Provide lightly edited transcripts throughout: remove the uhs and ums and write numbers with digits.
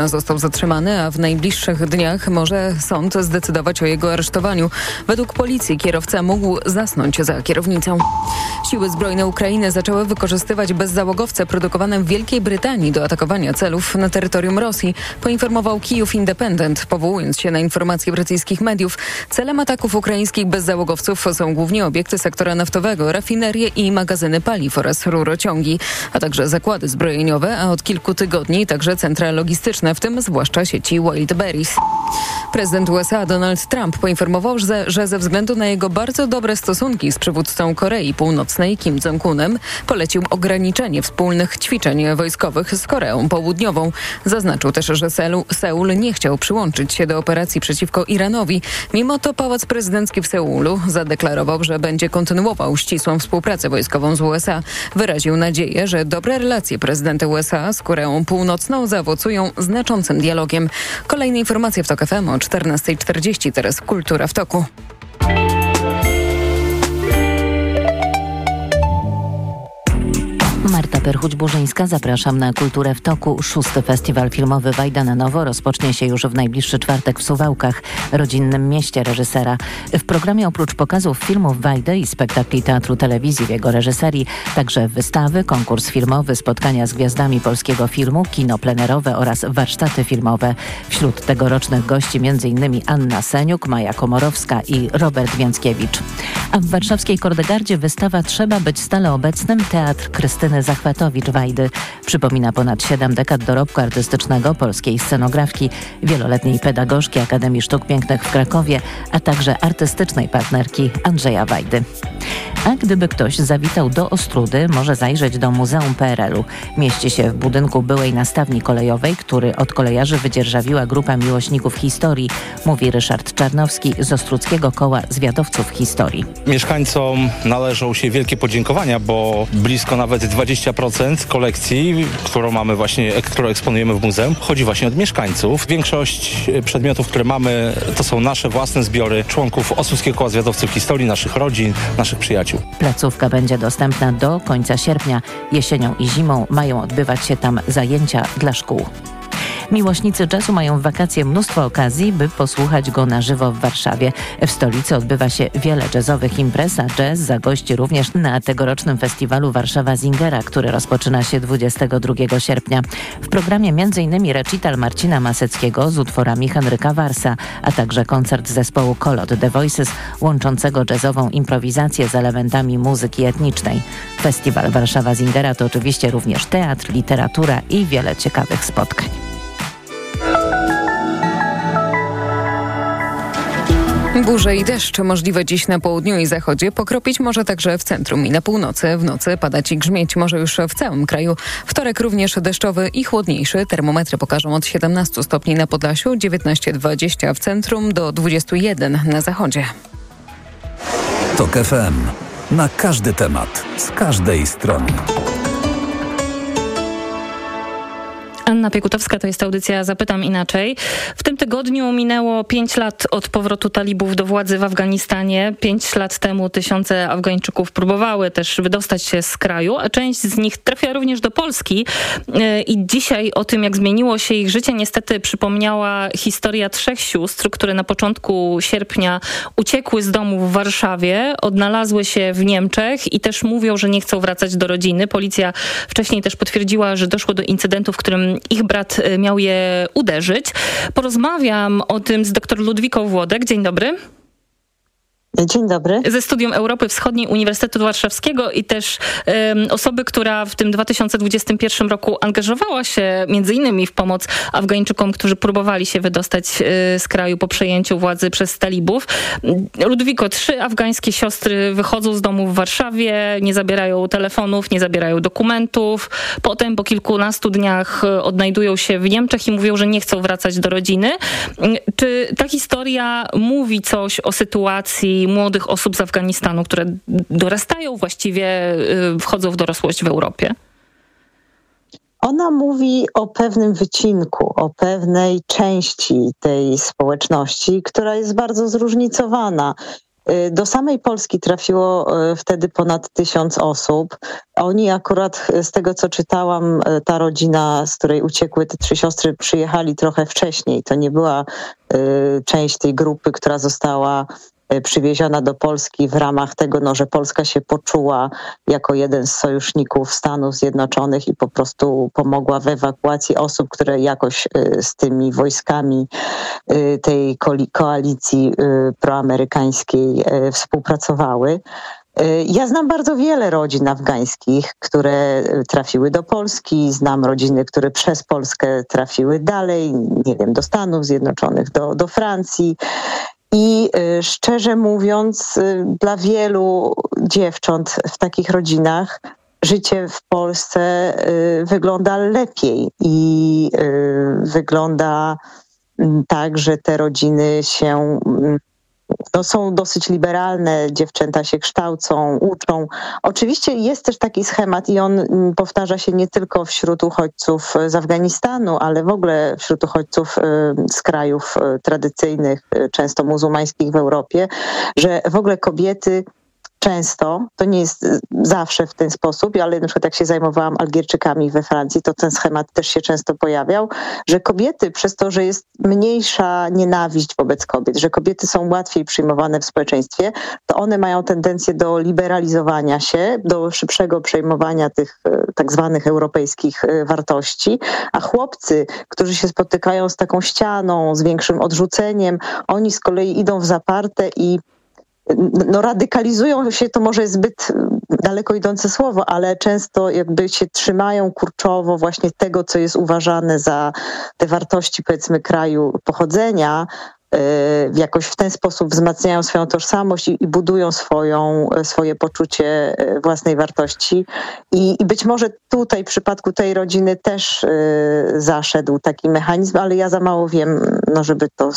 Został zatrzymany, a w najbliższych dniach może sąd zdecydować o jego aresztowaniu. Według policji kierowca mógł zasnąć za kierownicą. Siły zbrojne Ukrainy zaczęły wykorzystywać bezzałogowce produkowane w Wielkiej Brytanii do atakowania celów na terytorium Rosji, poinformował Kijów Independent, powołując się na informacje brytyjskich mediów. Celem ataków ukraińskich bezzałogowców są głównie obiekty sektora naftowego, rafinerie i magazyny paliw oraz rurociągi, a także zakłady zbrojeniowe, a od kilku tygodni także centra logistyczne, w tym zwłaszcza sieci Wildberries. Prezydent USA Donald Trump poinformował, że ze względu na jego bardzo dobre stosunki z przywódcą Korei Północnej Kim Jong-unem polecił ograniczenie wspólnych ćwiczeń wojskowych z Koreą Południową. Zaznaczył też, że Seul nie chciał przyłączyć się do operacji przeciwko Iranowi. Mimo to Pałac Prezydencki w Seulu zadeklarował, że będzie kontynuował ścisłą współpracę wojskową z USA. Wyraził nadzieję, że dobre relacje prezydenta USA z Koreą Północną zaowocują znaczącym dialogiem. Kolejne informacje w TOK FM o 14:40. Teraz Kultura w toku. Marta Perchuć-Burzyńska, zapraszam na Kulturę w toku. 6. Festiwal filmowy Wajda na nowo rozpocznie się już w najbliższy czwartek w Suwałkach, rodzinnym mieście reżysera. W programie oprócz pokazów filmów Wajdy i spektakli teatru telewizji w jego reżyserii, także wystawy, konkurs filmowy, spotkania z gwiazdami polskiego filmu, kino plenerowe oraz warsztaty filmowe. Wśród tegorocznych gości m.in. Anna Seniuk, Maja Komorowska i Robert Więckiewicz. A w warszawskiej Kordegardzie wystawa Trzeba być stale obecnym, teatr Krystyny Zachwatowicz-Wajdy. Przypomina ponad 7 dekad dorobku artystycznego polskiej scenografki, wieloletniej pedagogzki Akademii Sztuk Pięknych w Krakowie, a także artystycznej partnerki Andrzeja Wajdy. A gdyby ktoś zawitał do Ostródy, może zajrzeć do Muzeum PRL-u. Mieści się w budynku byłej nastawni kolejowej, który od kolejarzy wydzierżawiła grupa miłośników historii, mówi Ryszard Czarnowski z Ostródzkiego Koła Zwiadowców Historii. Mieszkańcom należą się wielkie podziękowania, bo blisko nawet 20% kolekcji, którą eksponujemy w muzeum, chodzi właśnie od mieszkańców. Większość przedmiotów, które mamy, to są nasze własne zbiory członków Ostródzkiego Koła Zwiadowców Historii, naszych rodzin, naszych przyjaciół. Placówka będzie dostępna do końca sierpnia. Jesienią i zimą mają odbywać się tam zajęcia dla szkół. Miłośnicy jazzu mają w wakacje mnóstwo okazji, by posłuchać go na żywo w Warszawie. W stolicy odbywa się wiele jazzowych imprez, a jazz zagości również na tegorocznym festiwalu Warszawa Singera, który rozpoczyna się 22 sierpnia. W programie m.in. recital Marcina Maseckiego z utworami Henryka Warsa, a także koncert zespołu Kolot The Voices, łączącego jazzową improwizację z elementami muzyki etnicznej. Festiwal Warszawa Singera to oczywiście również teatr, literatura i wiele ciekawych spotkań. Burze i deszcz możliwe dziś na południu i zachodzie. Pokropić może także w centrum i na północy. W nocy padać i grzmieć może już w całym kraju. Wtorek również deszczowy i chłodniejszy. Termometry pokażą od 17 stopni na Podlasiu, 19-20 w centrum, do 21 na zachodzie. TOK FM. Na każdy temat, z każdej strony. Anna Piekutowska, to jest audycja Zapytam Inaczej. W tym tygodniu minęło 5 lat od powrotu talibów do władzy w Afganistanie. 5 lat temu tysiące Afgańczyków próbowały też wydostać się z kraju, a część z nich trafia również do Polski. I dzisiaj o tym, jak zmieniło się ich życie, niestety przypomniała historia 3 sióstr, które na początku sierpnia uciekły z domu w Warszawie, odnalazły się w Niemczech i też mówią, że nie chcą wracać do rodziny. Policja wcześniej też potwierdziła, że doszło do incydentu, w którym ich brat miał je uderzyć. Porozmawiam o tym z dr Ludwiką Włodek. Dzień dobry. Dzień dobry. Ze Studium Europy Wschodniej Uniwersytetu Warszawskiego i też osoby, która w tym 2021 roku angażowała się między innymi w pomoc Afgańczykom, którzy próbowali się wydostać z kraju po przejęciu władzy przez talibów. Ludwiko, 3 afgańskie siostry wychodzą z domu w Warszawie, nie zabierają telefonów, nie zabierają dokumentów. Potem po kilkunastu dniach odnajdują się w Niemczech i mówią, że nie chcą wracać do rodziny. Czy ta historia mówi coś o sytuacji młodych osób z Afganistanu, które dorastają, właściwie wchodzą w dorosłość w Europie? Ona mówi o pewnym wycinku, o pewnej części tej społeczności, która jest bardzo zróżnicowana. Do samej Polski trafiło wtedy ponad 1000 osób. Oni akurat, z tego co czytałam, ta rodzina, z której uciekły te 3 siostry, przyjechali trochę wcześniej. To nie była część tej grupy, która została przywieziona do Polski w ramach tego, że Polska się poczuła jako jeden z sojuszników Stanów Zjednoczonych i po prostu pomogła w ewakuacji osób, które jakoś z tymi wojskami tej koalicji proamerykańskiej współpracowały. Ja znam bardzo wiele rodzin afgańskich, które trafiły do Polski. Znam rodziny, które przez Polskę trafiły dalej, nie wiem, do Stanów Zjednoczonych, do Francji. I szczerze mówiąc, dla wielu dziewcząt w takich rodzinach życie w Polsce wygląda lepiej i wygląda tak, że te rodziny są dosyć liberalne, dziewczęta się kształcą, uczą. Oczywiście jest też taki schemat i on powtarza się nie tylko wśród uchodźców z Afganistanu, ale w ogóle wśród uchodźców z krajów tradycyjnych, często muzułmańskich w Europie, że w ogóle kobiety często, to nie jest zawsze w ten sposób, ale na przykład jak się zajmowałam Algierczykami we Francji, to ten schemat też się często pojawiał, że kobiety przez to, że jest mniejsza nienawiść wobec kobiet, że kobiety są łatwiej przyjmowane w społeczeństwie, to one mają tendencję do liberalizowania się, do szybszego przejmowania tych tak zwanych europejskich wartości, a chłopcy, którzy się spotykają z taką ścianą, z większym odrzuceniem, oni z kolei idą w zaparte i radykalizują się, to może jest zbyt daleko idące słowo, ale często jakby się trzymają kurczowo właśnie tego, co jest uważane za te wartości, powiedzmy, kraju pochodzenia, jakoś w ten sposób wzmacniają swoją tożsamość i budują swoje poczucie własnej wartości. I być może tutaj w przypadku tej rodziny też zaszedł taki mechanizm, ale ja za mało wiem, żeby to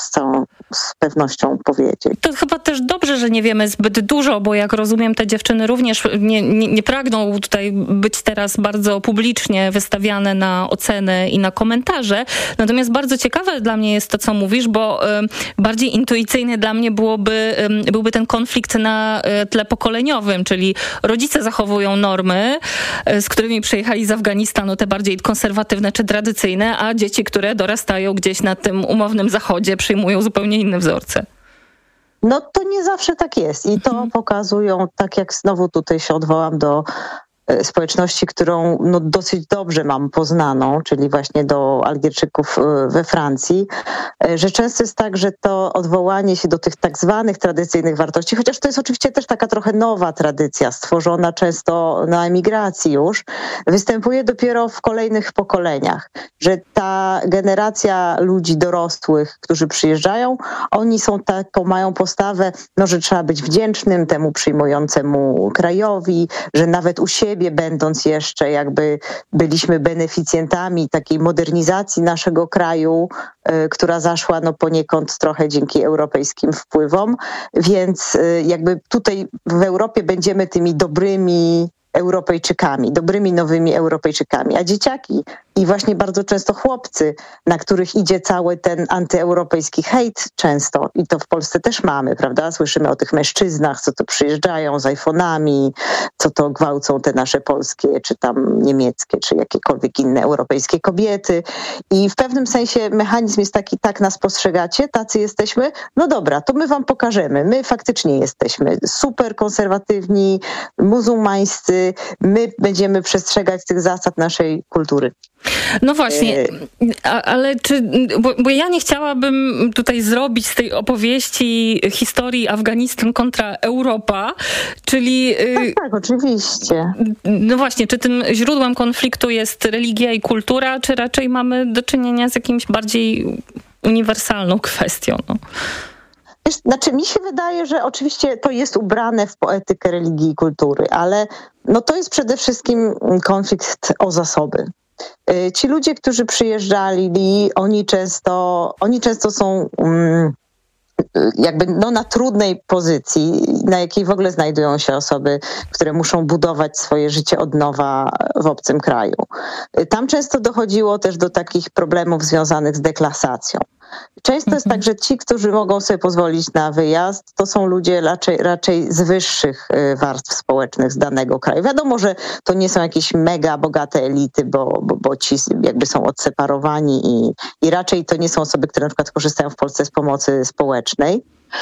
z pewnością powiedzieć. To chyba też dobrze, że nie wiemy zbyt dużo, bo jak rozumiem, te dziewczyny również nie pragną tutaj być teraz bardzo publicznie wystawiane na oceny i na komentarze. Natomiast bardzo ciekawe dla mnie jest to, co mówisz, bo bardziej intuicyjny dla mnie byłby ten konflikt na tle pokoleniowym, czyli rodzice zachowują normy, z którymi przyjechali z Afganistanu, te bardziej konserwatywne czy tradycyjne, a dzieci, które dorastają gdzieś na tym umownym zachodzie, przyjmują zupełnie inne wzorce. No to nie zawsze tak jest i to pokazują, tak jak znowu tutaj się odwołam do społeczności, którą dosyć dobrze mam poznaną, czyli właśnie do Algierczyków we Francji, że często jest tak, że to odwołanie się do tych tak zwanych tradycyjnych wartości, chociaż to jest oczywiście też taka trochę nowa tradycja, stworzona często na emigracji już, występuje dopiero w kolejnych pokoleniach, że ta generacja ludzi dorosłych, którzy przyjeżdżają, oni mają postawę, że trzeba być wdzięcznym temu przyjmującemu krajowi, że nawet u siebie będąc jeszcze jakby byliśmy beneficjentami takiej modernizacji naszego kraju, która zaszła poniekąd trochę dzięki europejskim wpływom, więc jakby tutaj w Europie będziemy tymi dobrymi Europejczykami, dobrymi nowymi Europejczykami, a dzieciaki i właśnie bardzo często chłopcy, na których idzie cały ten antyeuropejski hejt często i to w Polsce też mamy, prawda? Słyszymy o tych mężczyznach, co to przyjeżdżają z iPhone'ami, co to gwałcą te nasze polskie, czy tam niemieckie, czy jakiekolwiek inne europejskie kobiety i w pewnym sensie mechanizm jest taki, tak nas postrzegacie, tacy jesteśmy, no dobra, to my wam pokażemy, my faktycznie jesteśmy super konserwatywni, muzułmańscy, my będziemy przestrzegać tych zasad naszej kultury. No właśnie, ale bo ja nie chciałabym tutaj zrobić z tej opowieści historii Afganistan kontra Europa, czyli... Tak, oczywiście. No właśnie, czy tym źródłem konfliktu jest religia i kultura, czy raczej mamy do czynienia z jakimś bardziej uniwersalną kwestią? Znaczy mi się wydaje, że oczywiście to jest ubrane w poetykę religii i kultury, ale to jest przede wszystkim konflikt o zasoby. Ci ludzie, którzy przyjeżdżali, oni często są jakby na trudnej pozycji, na jakiej w ogóle znajdują się osoby, które muszą budować swoje życie od nowa w obcym kraju. Tam często dochodziło też do takich problemów związanych z deklasacją. Często jest tak, że ci, którzy mogą sobie pozwolić na wyjazd, to są ludzie raczej z wyższych warstw społecznych z danego kraju. Wiadomo, że to nie są jakieś mega bogate elity, bo ci jakby są odseparowani i raczej to nie są osoby, które na przykład korzystają w Polsce z pomocy społecznej,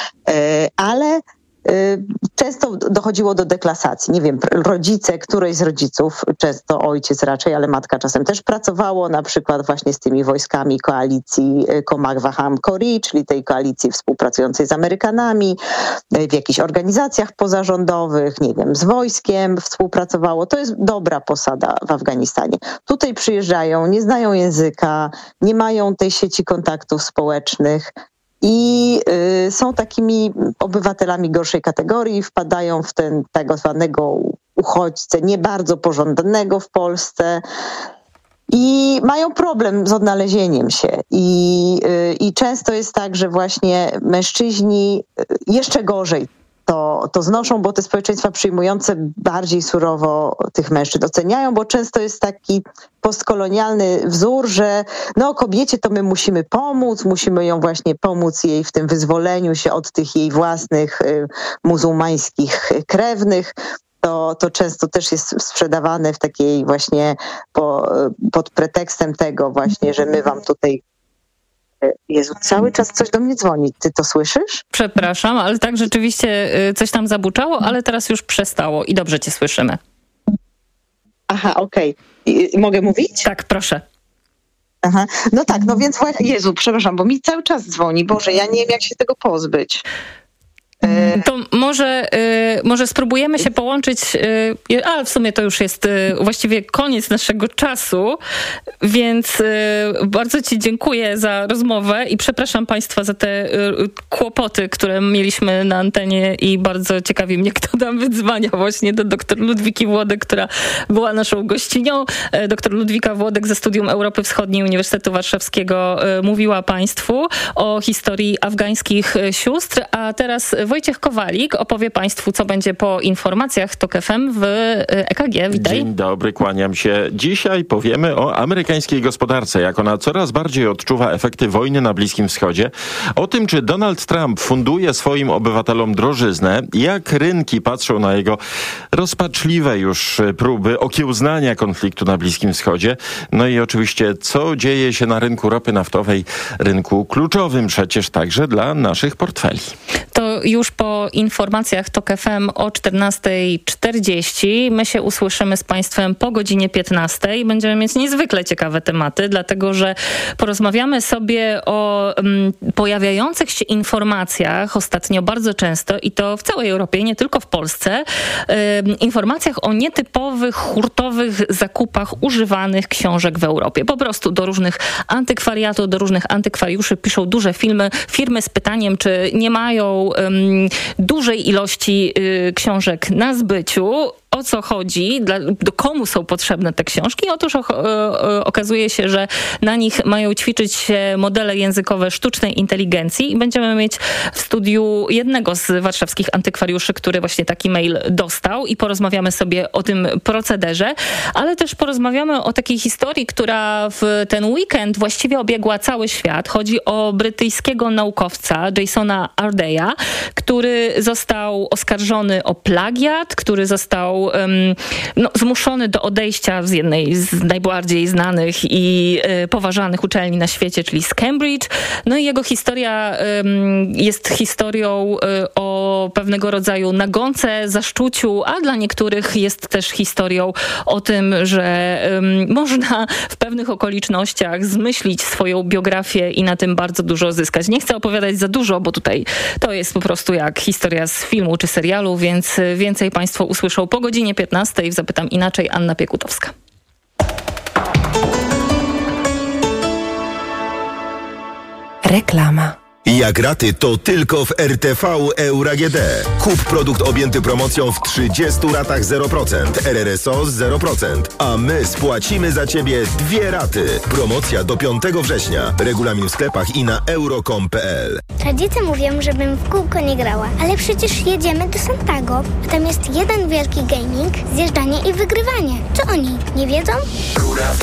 ale często dochodziło do deklasacji. Nie wiem, rodzice, któryś z rodziców, często ojciec raczej, ale matka czasem też pracowało na przykład właśnie z tymi wojskami koalicji Comagh-Waham-Cori, czyli tej koalicji współpracującej z Amerykanami, w jakichś organizacjach pozarządowych, nie wiem, z wojskiem współpracowało. To jest dobra posada w Afganistanie. Tutaj przyjeżdżają, nie znają języka, nie mają tej sieci kontaktów społecznych, i są takimi obywatelami gorszej kategorii, wpadają w ten tak zwanego uchodźcę nie bardzo pożądanego w Polsce i mają problem z odnalezieniem się. I często jest tak, że właśnie mężczyźni jeszcze gorzej to znoszą, bo te społeczeństwa przyjmujące bardziej surowo tych mężczyzn oceniają, bo często jest taki postkolonialny wzór, że kobiecie to my musimy pomóc, musimy ją właśnie pomóc jej w tym wyzwoleniu się od tych jej własnych muzułmańskich krewnych. To często też jest sprzedawane w takiej właśnie pod pretekstem tego właśnie, że my wam tutaj... Jezu, cały czas coś do mnie dzwoni. Ty to słyszysz? Przepraszam, ale tak rzeczywiście coś tam zabuczało, ale teraz już przestało i dobrze cię słyszymy. Aha, okej. Mogę mówić? Tak, proszę. Aha. No tak, więc Jezu, przepraszam, bo mi cały czas dzwoni. Boże, ja nie wiem, jak się tego pozbyć. To może spróbujemy się połączyć, ale w sumie to już jest właściwie koniec naszego czasu, więc bardzo ci dziękuję za rozmowę i przepraszam Państwa za te kłopoty, które mieliśmy na antenie i bardzo ciekawi mnie, kto tam wydzwania właśnie do dr Ludwiki Włodek, która była naszą gościnią. Dr Ludwika Włodek ze Studium Europy Wschodniej Uniwersytetu Warszawskiego mówiła Państwu o historii afgańskich sióstr, a teraz Wojciech Kowalik opowie Państwu, co będzie po informacjach TOK FM w EKG. Witaj. Dzień dobry, kłaniam się. Dzisiaj powiemy o amerykańskiej gospodarce, jak ona coraz bardziej odczuwa efekty wojny na Bliskim Wschodzie, o tym, czy Donald Trump funduje swoim obywatelom drożyznę, jak rynki patrzą na jego rozpaczliwe już próby okiełznania konfliktu na Bliskim Wschodzie, no i oczywiście, co dzieje się na rynku ropy naftowej, rynku kluczowym przecież także dla naszych portfeli. To już po informacjach TOK FM o 14:40. My się usłyszymy z Państwem po godzinie 15:00. Będziemy mieć niezwykle ciekawe tematy, dlatego że porozmawiamy sobie o pojawiających się informacjach ostatnio bardzo często i to w całej Europie, nie tylko w Polsce, informacjach o nietypowych, hurtowych zakupach używanych książek w Europie. Po prostu do różnych antykwariatów, do różnych antykwariuszy piszą duże firmy z pytaniem, czy nie mają dużej ilości książek na zbyciu. O co chodzi, do komu są potrzebne te książki? Otóż okazuje się, że na nich mają ćwiczyć się modele językowe sztucznej inteligencji i będziemy mieć w studiu jednego z warszawskich antykwariuszy, który właśnie taki mail dostał i porozmawiamy sobie o tym procederze, ale też porozmawiamy o takiej historii, która w ten weekend właściwie obiegła cały świat. Chodzi o brytyjskiego naukowca Jasona Ardeya, który został oskarżony o plagiat, który został zmuszony do odejścia z jednej z najbardziej znanych i poważanych uczelni na świecie, czyli z Cambridge. No i jego historia jest historią o pewnego rodzaju nagonce, zaszczuciu, a dla niektórych jest też historią o tym, że można w pewnych okolicznościach zmyślić swoją biografię i na tym bardzo dużo zyskać. Nie chcę opowiadać za dużo, bo tutaj to jest po prostu jak historia z filmu czy serialu, więc więcej Państwo usłyszą po godzinie 15:00 w Zapytam Inaczej. Anna Piekutowska. Reklama. Jak raty, to tylko w RTV Euro AGD. Kup produkt objęty promocją w 30 ratach 0%, RRSO 0%, a my spłacimy za Ciebie 2 raty. Promocja do 5 września. Regulamin w sklepach i na euro.com.pl. Rodzice mówią, żebym w kółko nie grała, ale przecież jedziemy do Santago, a tam jest jeden wielki gaming, zjeżdżanie i wygrywanie. Czy oni nie wiedzą?